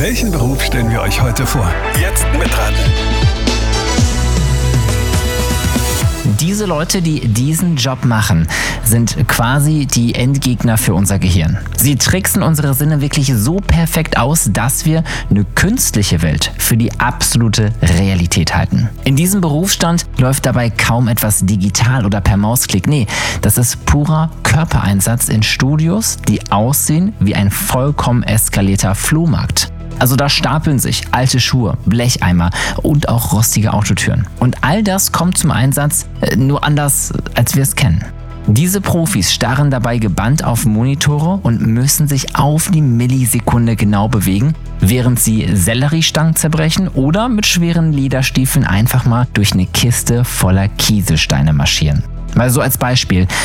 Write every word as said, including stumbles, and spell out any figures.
Welchen Beruf stellen wir euch heute vor? Jetzt mitraten! Diese Leute, die diesen Job machen, sind quasi die Endgegner für unser Gehirn. Sie tricksen unsere Sinne wirklich so perfekt aus, dass wir eine künstliche Welt für die absolute Realität halten. In diesem Berufsstand läuft dabei kaum etwas digital oder per Mausklick. Nee, das ist purer Körpereinsatz in Studios, die aussehen wie ein vollkommen eskalierter Flohmarkt. Also da stapeln sich alte Schuhe, Blecheimer und auch rostige Autotüren. Und all das kommt zum Einsatz, äh, nur anders, als wir es kennen. Diese Profis starren dabei gebannt auf Monitore und müssen sich auf die Millisekunde genau bewegen, während sie Selleriestangen zerbrechen oder mit schweren Lederstiefeln einfach mal durch eine Kiste voller Kieselsteine marschieren. Mal so als Beispiel,